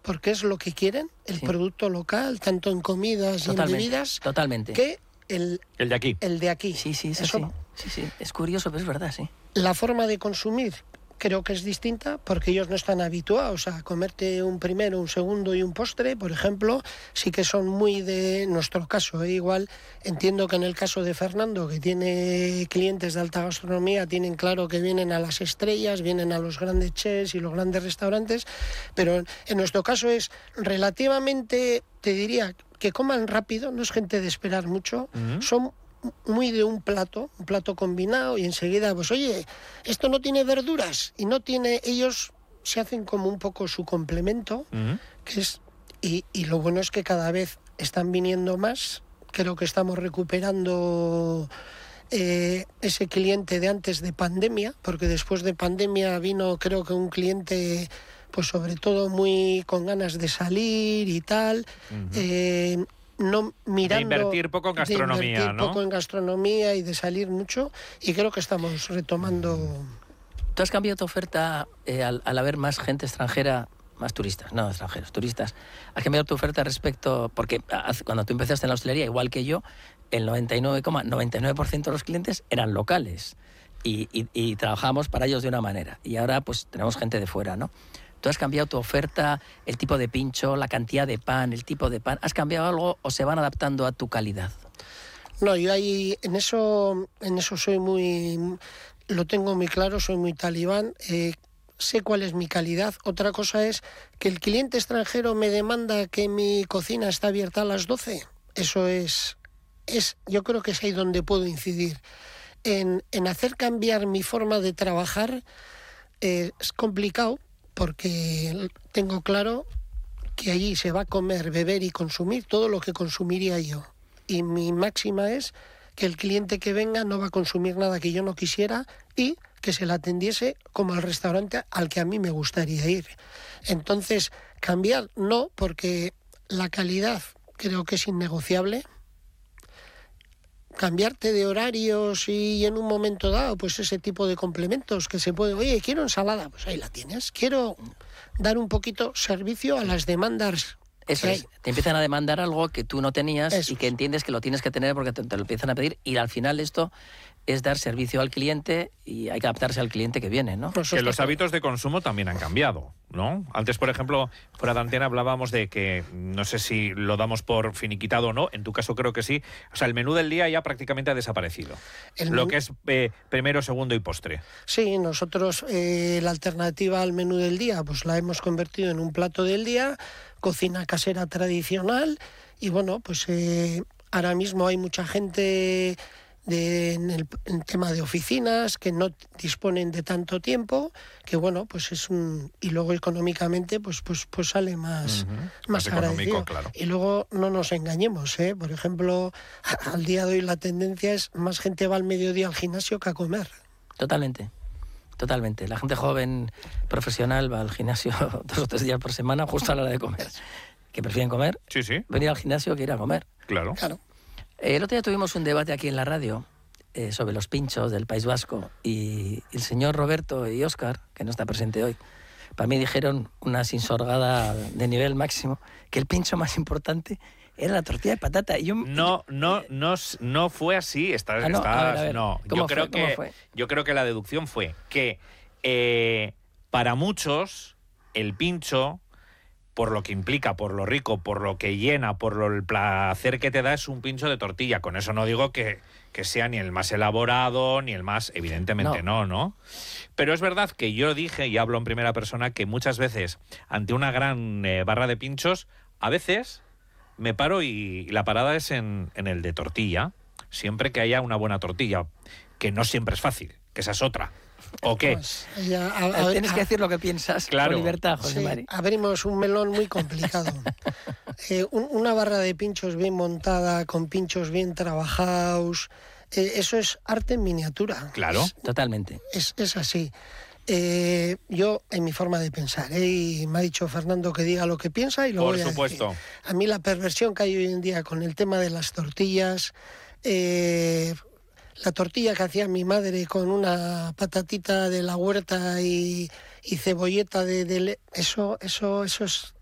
porque es lo que quieren, el producto local, tanto en comidas y en bebidas, que el de aquí. El de aquí. Sí, eso sí. Es curioso, pero es verdad, sí. La forma de consumir creo que es distinta porque ellos no están habituados a comerte un primero, un segundo y un postre, por ejemplo. Sí que son muy de nuestro caso. Igual entiendo que en el caso de Fernando, que tiene clientes de alta gastronomía, tienen claro que vienen a las estrellas, vienen a los grandes chefs y los grandes restaurantes, pero en nuestro caso es relativamente, te diría, que coman rápido, no es gente de esperar mucho, son muy de un plato combinado y enseguida, pues oye, esto no tiene verduras y no tiene, ellos se hacen como un poco su complemento, que es, y lo bueno es que cada vez están viniendo más, creo que estamos recuperando ese cliente de antes de pandemia, porque después de pandemia vino creo que un cliente pues sobre todo muy con ganas de salir y tal, no mirando, de invertir poco en gastronomía, ¿no? Poco en gastronomía y de salir mucho, y creo que estamos retomando. ¿Tú has cambiado tu oferta al haber más gente extranjera, más turistas, no extranjeros, turistas? ¿Has cambiado tu oferta respecto, porque cuando tú empezaste en la hostelería, igual que yo, el 99,99% de los clientes eran locales y trabajábamos para ellos de una manera, y ahora pues tenemos gente de fuera, ¿no? ¿Tú has cambiado tu oferta, el tipo de pincho, la cantidad de pan, el tipo de pan? ¿Has cambiado algo o se van adaptando a tu calidad? No, yo ahí en eso soy muy, lo tengo muy claro, soy muy talibán. Sé cuál es mi calidad. Otra cosa es que el cliente extranjero me demanda que mi cocina está abierta a las 12. Eso es yo creo que es ahí donde puedo incidir. En hacer cambiar mi forma de trabajar es complicado, porque tengo claro que allí se va a comer, beber y consumir todo lo que consumiría yo. Y mi máxima es que el cliente que venga no va a consumir nada que yo no quisiera y que se le atendiese como al restaurante al que a mí me gustaría ir. Entonces, cambiar no, porque la calidad creo que es innegociable. Cambiarte de horarios y en un momento dado, pues ese tipo de complementos que se puede, oye, quiero ensalada, pues ahí la tienes. Quiero dar un poquito servicio a las demandas. Eso es, te empiezan a demandar algo que tú no tenías. Eso y que entiendes que lo tienes que tener porque te lo empiezan a pedir, y al final esto es dar servicio al cliente y hay que adaptarse al cliente que viene, ¿no? Que los hábitos de consumo también han cambiado, ¿no? Antes, por ejemplo, fuera de antena hablábamos de que, no sé si lo damos por finiquitado o no, en tu caso creo que sí, o sea, el menú del día ya prácticamente ha desaparecido. Lo que es primero, segundo y postre. Sí, nosotros la alternativa al menú del día pues la hemos convertido en un plato del día, cocina casera tradicional, y bueno, pues ahora mismo hay mucha gente en el tema de oficinas que no disponen de tanto tiempo, que bueno, pues es y luego económicamente pues sale más económico, claro. Y luego no nos engañemos, por ejemplo, al día de hoy la tendencia es más gente va al mediodía al gimnasio que a comer. Totalmente. La gente joven, profesional, va al gimnasio 2 o 3 días por semana justo a la hora de comer. ¿Que prefieren comer? Sí. Venir al gimnasio que ir a comer. Claro. El otro día tuvimos un debate aquí en la radio sobre los pinchos del País Vasco, y el señor Roberto y Óscar, que no está presente hoy, para mí dijeron una sinsorgada de nivel máximo, que el pincho más importante era la tortilla de patata. Y no fue así. No. Yo creo que la deducción fue que para muchos el pincho, por lo que implica, por lo rico, por lo que llena, por el placer que te da, es un pincho de tortilla. Con eso no digo que sea ni el más elaborado, ni el más... Evidentemente no. Pero es verdad que yo dije, y hablo en primera persona, que muchas veces, ante una gran barra de pinchos, a veces me paro y la parada es en el de tortilla, siempre que haya una buena tortilla, que no siempre es fácil, que esa es otra. ¿O qué? Pues, tienes que decir lo que piensas, claro, con libertad, José Mari. Abrimos un melón muy complicado. Una barra de pinchos bien montada, con pinchos bien trabajados, eso es arte en miniatura. Claro. Totalmente. Es así. Yo, en mi forma de pensar, y me ha dicho Fernando que diga lo que piensa y lo voy a decir. Por supuesto. A mí la perversión que hay hoy en día con el tema de las tortillas... la tortilla que hacía mi madre con una patatita de la huerta y cebolleta eso es